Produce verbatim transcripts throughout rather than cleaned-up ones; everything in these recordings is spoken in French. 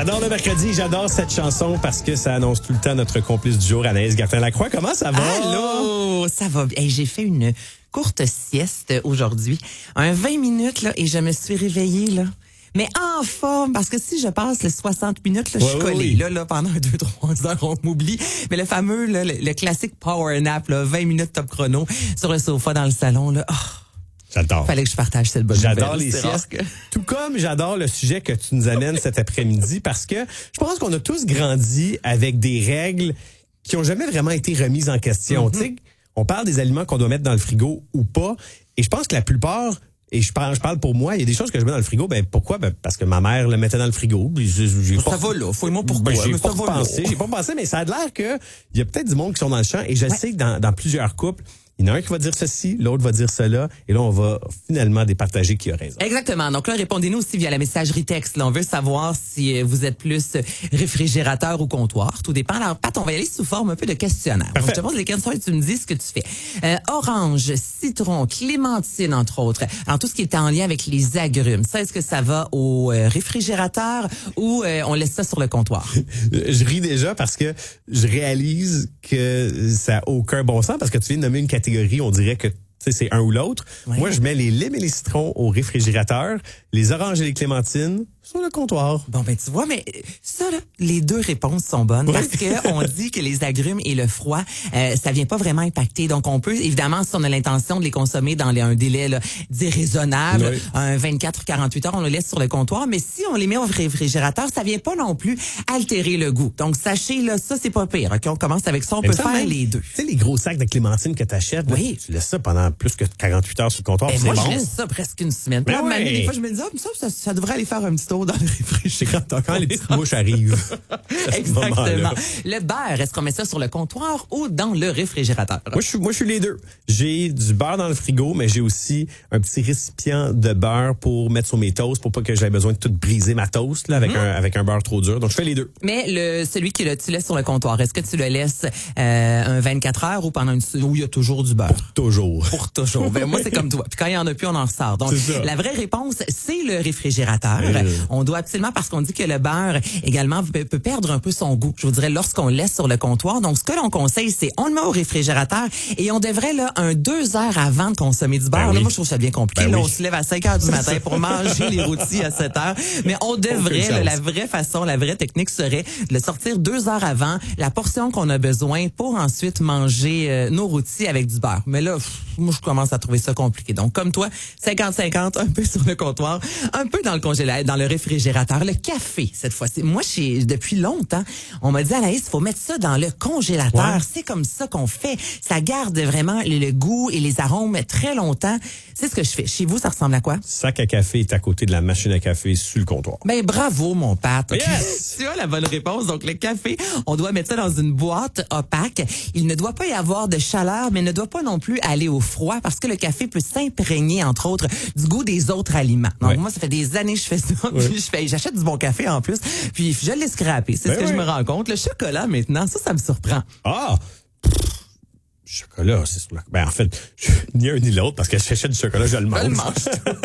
J'adore le mercredi, j'adore cette chanson parce que ça annonce tout le temps notre complice du jour, Anaïs Gertin-Lacroix. Comment ça va? Allô, ça va bien. Hey, j'ai fait une courte sieste aujourd'hui, un vingt minutes là, et je me suis réveillée là. Mais en forme, parce que si je passe les soixante minutes, là, ouais, je suis collée. Oui. Là, là, pendant deux, trois heures, on m'oublie. Mais le fameux, là, le, le classique power nap, là, vingt minutes top chrono, sur le sofa dans le salon, là. Oh. J'adore. Fallait que je partage cette bonne nouvelle. J'adore les siestes. Que... Tout comme j'adore le sujet que tu nous amènes cet après-midi, parce que je pense qu'on a tous grandi avec des règles qui ont jamais vraiment été remises en question. Mm-hmm. Tu sais, on parle des aliments qu'on doit mettre dans le frigo ou pas. Et je pense que la plupart... Et je parle, je parle pour moi, il y a des choses que je mets dans le frigo, ben pourquoi? Ben parce que ma mère le mettait dans le frigo. J'ai, j'ai ça pas, va là, fouille-moi pourquoi. Ben, j'ai mais pas ça pensé, j'ai pas pensé, mais ça a l'air que il y a peut-être du monde qui sont dans le champ. Et je ouais. sais que dans, dans plusieurs couples, il y en a un qui va dire ceci, l'autre va dire cela, et là, on va finalement départager qui a raison. Exactement. Donc là, répondez-nous aussi via la messagerie texte. Là, on veut savoir si vous êtes plus réfrigérateur ou comptoir. Tout dépend. Alors, Pat, on va y aller sous forme un peu de questionnaire. Donc, je te pose les questions et tu me dis ce que tu fais. Euh, orange, citron, clémentine, entre autres. Alors, tout ce qui est en lien avec les agrumes. Ça, est-ce que ça va au euh, réfrigérateur ou euh, on laisse ça sur le comptoir? Je ris déjà parce que je réalise que ça n'a aucun bon sens parce que tu viens de nommer une catégorie. On dirait que c'est un ou l'autre. Oui. Moi, je mets les limes et les citrons au réfrigérateur, les oranges et les clémentines sur le comptoir. Bon, ben tu vois, mais ça, là, les deux réponses sont bonnes. Oui. Parce que on dit que les agrumes et le froid, euh, ça vient pas vraiment impacter. Donc, on peut, évidemment, si on a l'intention de les consommer dans les, un délai là, déraisonnable, oui. un vingt-quatre à quarante-huit heures, on le laisse sur le comptoir. Mais si on les met au réfrigérateur, ça vient pas non plus altérer le goût. Donc, sachez, là, ça, c'est pas pire. Okay? On commence avec ça, on mais peut faire même, les deux. Tu sais, les gros sacs de clémentine que t'achètes, oui. là, tu laisses ça pendant plus que quarante-huit heures sur le comptoir, ben c'est moi, bon. Moi, je laisse ça presque une semaine. Puis là, oui. Des fois, je me dis, ah, ça, ça, ça devrait aller faire un petit tour dans le réfrigérateur. Quand les petites mouches arrivent. Exactement. Le beurre, est-ce qu'on met ça sur le comptoir ou dans le réfrigérateur? Moi, je suis, moi, je suis les deux. J'ai du beurre dans le frigo, mais j'ai aussi un petit récipient de beurre pour mettre sur mes toasts, pour pas que j'aie besoin de tout briser ma toast, là, avec mmh. un, avec un beurre trop dur. Donc, je fais les deux. Mais le, celui que tu laisses sur le comptoir, est-ce que tu le laisses, euh, un vingt-quatre heures ou pendant une, où il y a toujours du beurre? Pour toujours. Pour toujours. Ben, moi, c'est comme toi. Puis quand il y en a plus, on en ressort. Donc, la vraie réponse, c'est le réfrigérateur. Euh. On doit absolument, parce qu'on dit que le beurre également peut, peut perdre un peu son goût. Je vous dirais lorsqu'on le laisse sur le comptoir. Donc, ce que l'on conseille, c'est on le met au réfrigérateur et on devrait là un deux heures avant de consommer du beurre. Ben là, oui. Moi, je trouve ça bien compliqué. Ben là, oui. On se lève à cinq heures du matin pour manger les rôtis à sept heures. Mais on devrait, là, la vraie façon, la vraie technique serait de le sortir deux heures avant, la portion qu'on a besoin pour ensuite manger euh, nos rôtis avec du beurre. Mais là, pff, moi, je commence à trouver ça compliqué. Donc, comme toi, cinquante cinquante, un peu sur le comptoir, un peu dans le congélateur, dans le réfrigérateur. Le café, cette fois-ci. Moi, chez, depuis longtemps, on m'a dit, Anaïs, il faut mettre ça dans le congélateur. Ouais. C'est comme ça qu'on fait. Ça garde vraiment le, le goût et les arômes très longtemps. C'est ce que je fais. Chez vous, ça ressemble à quoi? Sac à café est à côté de la machine à café sur le comptoir. Ben, bravo, mon Pat. Yes! Tu as la bonne réponse. Donc, le café, on doit mettre ça dans une boîte opaque. Il ne doit pas y avoir de chaleur, mais ne doit pas non plus aller au froid parce que le café peut s'imprégner, entre autres, du goût des autres aliments. Donc, ouais. moi, ça fait des années que je fais ça. Ouais. Puis je fais, j'achète du bon café en plus. Puis je l'ai scrappé. C'est ben ce que oui. je me rends compte. Le chocolat, maintenant, ça, ça me surprend. Ah! Chocolat, c'est sûr. Ben, en fait, je, ni un ni l'autre, parce que si j'achète du chocolat, je le mange. Je le mange.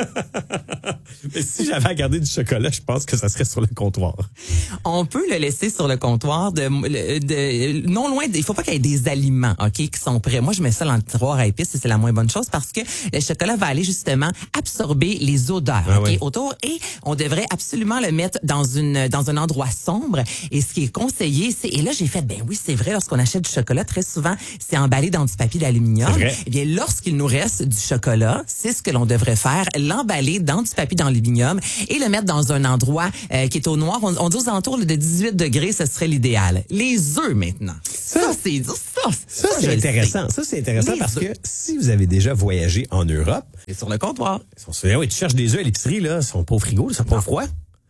Mais si j'avais à garder du chocolat, je pense que ça serait sur le comptoir. On peut le laisser sur le comptoir de, de non loin, de, il faut pas qu'il y ait des aliments, OK, qui sont prêts. Moi, je mets ça dans le tiroir à épices et c'est la moins bonne chose parce que le chocolat va aller justement absorber les odeurs, ah, OK, oui. autour et on devrait absolument le mettre dans une, dans un endroit sombre et ce qui est conseillé, c'est, et là, j'ai fait, ben oui, c'est vrai, lorsqu'on achète du chocolat, très souvent, c'est emballé dans du papier d'aluminium. Eh bien, lorsqu'il nous reste du chocolat, c'est ce que l'on devrait faire, l'emballer dans du papier d'aluminium et le mettre dans un endroit euh, qui est au noir. On, on dit aux alentours de dix-huit degrés, ce serait l'idéal. Les œufs, maintenant. Ça, ça c'est ça. Ça, ça c'est intéressant. Ça, c'est intéressant Les parce œufs. que si vous avez déjà voyagé en Europe... C'est sur le comptoir. Oui, tu cherches des œufs à l'épicerie, là, ils sont pas au frigo, ils sont pas au froid.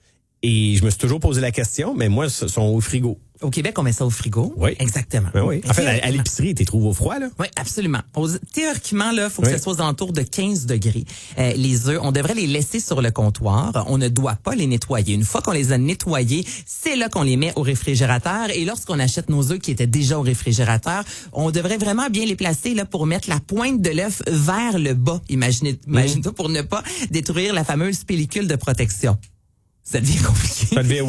Et je me suis toujours posé la question, mais moi, ils sont au frigo. Au Québec, on met ça au frigo. Oui. Exactement. Ben oui. En fait, à, à l'épicerie, tu les trouves au froid, là? Oui, absolument. Théoriquement, là, faut que oui. ça soit aux alentours de quinze degrés. Euh, les œufs, on devrait les laisser sur le comptoir. On ne doit pas les nettoyer. Une fois qu'on les a nettoyés, c'est là qu'on les met au réfrigérateur. Et lorsqu'on achète nos œufs qui étaient déjà au réfrigérateur, on devrait vraiment bien les placer, là, pour mettre la pointe de l'œuf vers le bas. Imaginez, mmh. imagine-toi, pour ne pas détruire la fameuse pellicule de protection. Ça devient compliqué. Ça devient, oui.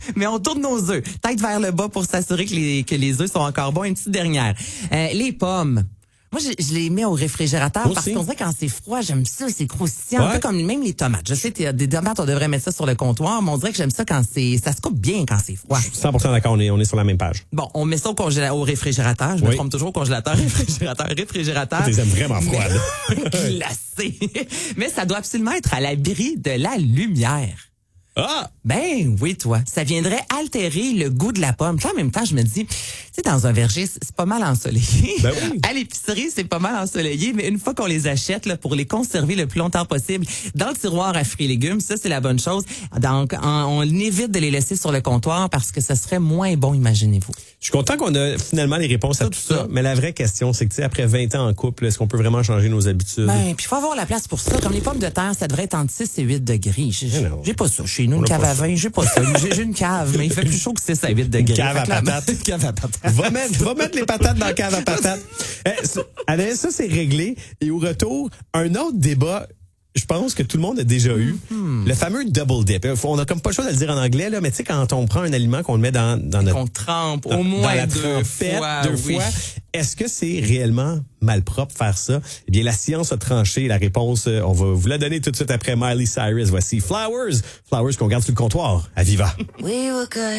Mais on tourne nos œufs, tête vers le bas pour s'assurer que les, que les œufs sont encore bons. Une petite dernière. Euh, les pommes. Moi, je, je les mets au réfrigérateur Aussi. parce qu'on dirait quand c'est froid, j'aime ça, c'est croustillant. Ouais. Un peu comme même les tomates. Je sais, des tomates, on devrait mettre ça sur le comptoir, mais on dirait que j'aime ça quand c'est, ça se coupe bien quand c'est froid. cent pour cent d'accord, on est, on est sur la même page. Bon, on met ça au, congéla- au réfrigérateur. Je me Oui. trompe toujours au congélateur, réfrigérateur, réfrigérateur. Tu les aimes vraiment froides. Glacé. Mais ça doit absolument être à l'abri de la lumière. Ah! Ben oui, toi. Ça viendrait altérer le goût de la pomme. Puis en même temps, je me dis, tu sais, dans un verger, c'est c'est pas mal ensoleillé. Ben oui. À l'épicerie, c'est pas mal ensoleillé, mais une fois qu'on les achète, là, pour les conserver le plus longtemps possible, dans le tiroir à fruits et légumes, ça, c'est la bonne chose. Donc, on, on évite de les laisser sur le comptoir parce que ça serait moins bon, imaginez-vous. Je suis content qu'on a finalement les réponses à tout, Tout ça. ça. Mais la vraie question, c'est que, tu sais, après vingt ans en couple, est-ce qu'on peut vraiment changer nos habitudes? Ben, puis il faut avoir la place pour ça. Comme les pommes de terre, ça devrait être entre six et huit degrés. J'ai, Mais non. j'ai pas ça. Chez nous, On une a cave pas à ça. vin, j'ai pas ça. J'ai, j'ai une cave, mais il fait plus chaud que six à huit degrés. cave à Fait que là, patates. une cave à patates. Va mettre, va mettre les patates dans la cave à patates. Eh, ça- Anaïs, ça, c'est réglé. Et au retour, un autre débat, je pense que tout le monde a déjà eu. Mm-hmm. Le fameux double dip. On a comme pas le choix de le dire en anglais, là, mais tu sais, quand on prend un aliment qu'on le met dans, dans notre Qu'on trempe dans- au moins dans la deux trempette, fois. deux oui. fois. Est-ce que c'est réellement malpropre faire ça? Eh bien, la science a tranché. La réponse, euh, on va vous la donner tout de suite après Miley Cyrus. Voici Flowers. Flowers qu'on garde sur le comptoir. À Viva. We were good.